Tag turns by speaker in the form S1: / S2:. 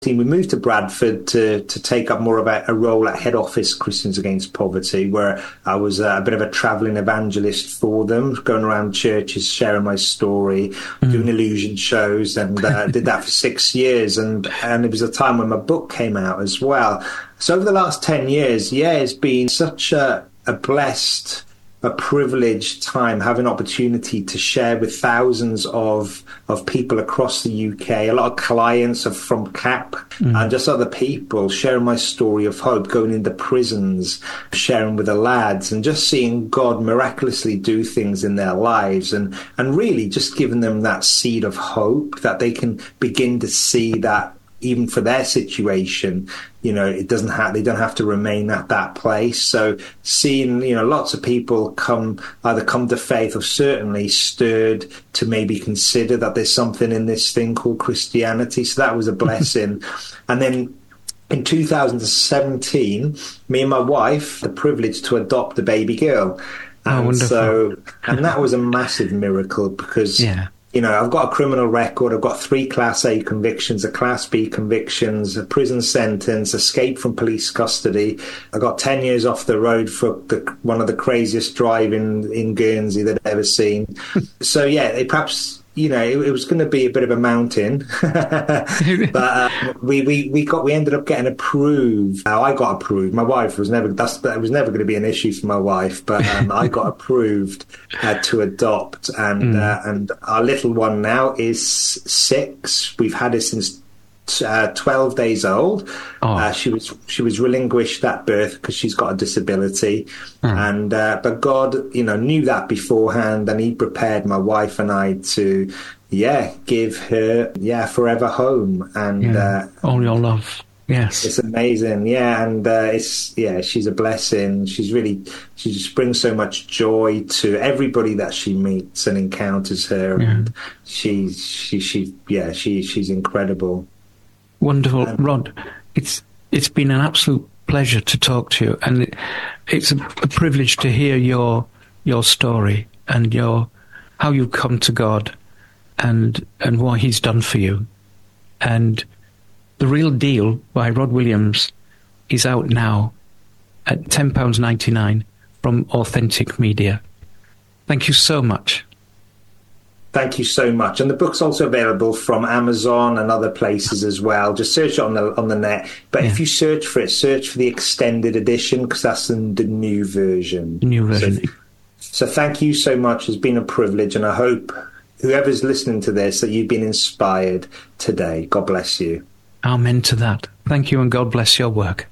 S1: we moved to Bradford to take up more of a role at head office Christians Against Poverty, where I was a bit of a travelling evangelist for them, going around churches, sharing my story, doing illusion shows, and did that for 6 years. And it was a time when my book came out as well. So over the last 10 years, it's been such a blessed, a privileged time, having opportunity to share with thousands of people across the UK. A lot of clients are from CAP and just other people, sharing my story of hope, going into prisons, sharing with the lads, and just seeing God miraculously do things in their lives, and really just giving them that seed of hope that they can begin to see that even for their situation, they don't have to remain at that place. So seeing, lots of people either come to faith or certainly stirred to maybe consider that there's something in this thing called Christianity. So that was a blessing. And then in 2017, me and my wife, the privilege to adopt a baby girl. And and that was a massive miracle because I've got a criminal record. I've got 3 Class A convictions, a Class B convictions, a prison sentence, escape from police custody. I got 10 years off the road for one of the craziest driving in Guernsey that I've ever seen. So it was going to be a bit of a mountain, but we ended up getting approved. I got approved. My wife was never going to be an issue for my wife, but I got approved to adopt, and our little one now is 6. We've had her since 12 days old. She was relinquished at birth because she's got a disability, but God, knew that beforehand, and He prepared my wife and I to, give her, forever home, and
S2: all your love. Yes,
S1: it's amazing. She's a blessing. She just brings so much joy to everybody that she meets and encounters her, and she's incredible.
S2: Wonderful. Rod, it's been an absolute pleasure to talk to you, and it's a privilege to hear your story and how you've come to God and what He's done for you. And The Real Deal by Rod Williams is out now at £10.99 from Authentic Media. Thank you so much.
S1: Thank you so much. And the book's also available from Amazon and other places as well. Just search it on the net. But if you search for the extended edition, because that's the new version. So thank you so much. It's been a privilege, and I hope whoever's listening to this, that you've been inspired today. God bless you.
S2: Amen to that. Thank you, and God bless your work.